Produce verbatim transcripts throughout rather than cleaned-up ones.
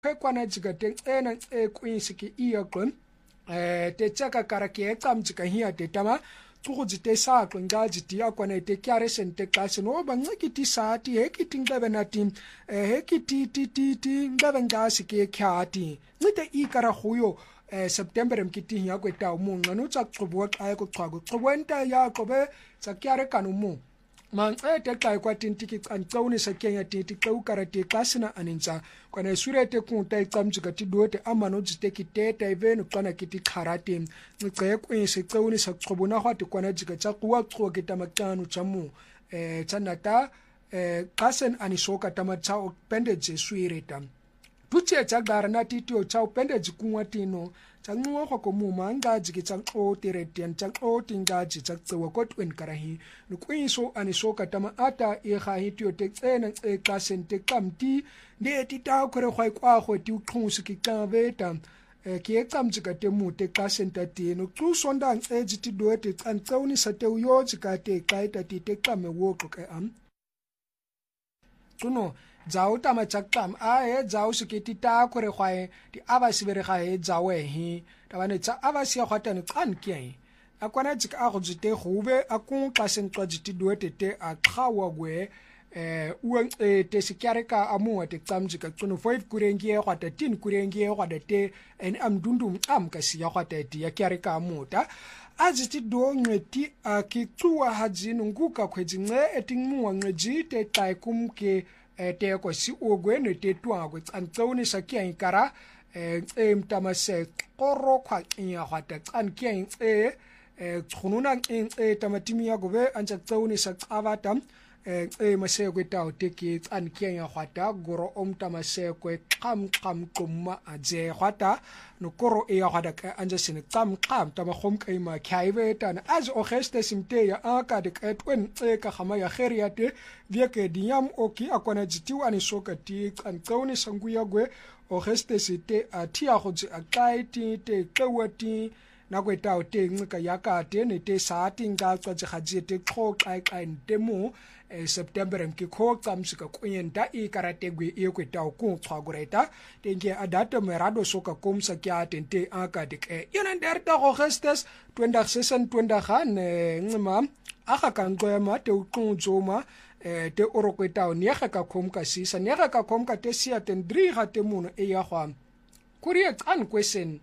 kwana jika te ena e kwinsi ki iya kwen eh te chaka karaki e kam jika hiya te tama tuku jite saa kwen ga jiti ya kwana te kiare sen te klasi no ba nga kiti saa ti heki ti ngebe na ti heki ti ti ti ti ngebe nga si ki e kia ti ngite i kara huyo eh September mkiti hiya kwe ta umu nganu chak chubuwa kaya kuchwago chubuwa nta ya kobe sa kiare kanu mu mang e te kai kwa tintiki an tsauni sa kenya titi kau karate klasina aninsa kwana sure te kun tai tsamjika ti dote amano jite ki te tai venu kwana kiti karate ngce kwin se tsauni sa chobuna hwati kwana jika cha kuwa tso kita makanu chamu eh chanata eh kasen anisoka tama cha appendage suire tam tuche cha garana titio cha appendage kunwa tino cha ngwa kwa komu manga jiki cha o tiretian cha o tingaji cha tsewa kotwen karahi nukwiso anisoka tama ata e ga hitio te tsena e klasen te kamti ne ti ta kore khwai kwa go ti ukhunsi ki kaveta ke e kamjika te mu te klasen ta ti no tsu sonda e jiti doete tsantsauni sa te uyo jika te kaita ti te kame wo ka am tuno zao tama chakam a e zao sikiti ta kore khwae ti abasi bere ga e zao e hi tabane tsa abasi ya khwata ni kan kiai akwana jika a go jite gobe akun klasen twa jiti doete te a khawa gwe eh uang e te sikiare ka amu te tsamjika tsuno five kurengie khwata tin kurengie khwata te en am dundum am ka si ya khwata ti ya kiare ka amu ta ajiti do ngeti akitsuwa haji nunguka khweji nge etingmuwa ngeji te tai kumke te ko si ogwe ne te twa go tsantsauni sa kia inkara e mtamase koro kwa nya hwata tsan kia e tkhununa e tamatimi ya gobe anja tsauni sa tsavatam e masego taw teki tsan kia ya hwata goro omtamase ko kham kham kumma aje hwata no koro e ya hwata ka anja sin tsam kham tama khom kai ma khaiwe tan az o geste simte ya aka de etwen e ka khama ya kheriate vieke diam oki akwana jitiwa ani sokati kan kauni sanguya gwe o geste site atia go tsi akaiti te kwati na kweta o te ngka yaka te ne te saati nga tsa gaji te kho kai kai demo September mki kho tsamsika kuyenta i karate gwe e kweta o ku tswagureta tenge adata merado soka komsa kya tente aka de ke yona derta go gestes twenty twenty-six han ngima aga kan goema te ukunzoma te orokweta o niega ka khomka sisa niega ka khomka te sia ten three ga te muno e ya gwa kurie kan question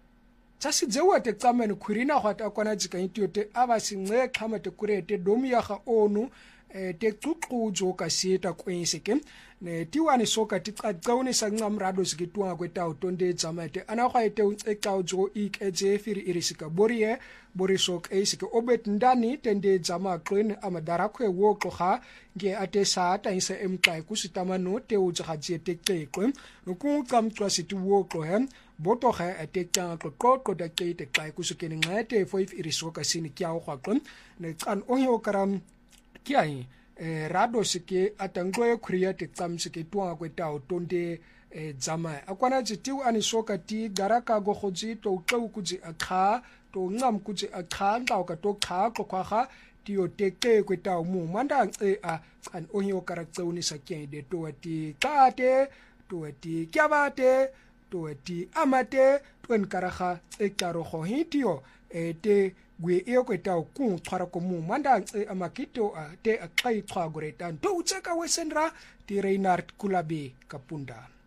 tsasi jewa te tsamene kurina gwa ta kwana jika intio te abasi nge khama te kurete domi ya ga onu te tsuqqujo ka sita kwenseke ne tiwani soka ti qaqawni sanqamrado sikitwa kweta utonde jamate ana khwaite uqeqawjo ikeje firi irisika borie borisok esike obet ndani tende jama qwen amadara khwe wo qoga nge ate sa ta isa emqai kusitamano te ujaje te qeqwe noku qamqwa situ wo qohem boto ga ate tang qoqo da ke te qai kusukene ngate five irisoka sini kya o qaqon ne qan ohyo karam kiai eh rado sike atangwe create tsamsike twa kweta utonde eh jama akwana jitiu ani soka ti garaka go khoji to qau kuji akha to ngam kuji akha ndaw ka to kha ko kha ti o teke kweta mu manda e a an ohio karatsauni sakye de to ati kate to ati kyabate to ati amate twen karaga e karo go hitio e te gwe e kweta ku tshwara ko mu manda e amakito a te a kai tshwagoreta to utsaka wesenra ti Reinhard Kulabe Kapunda.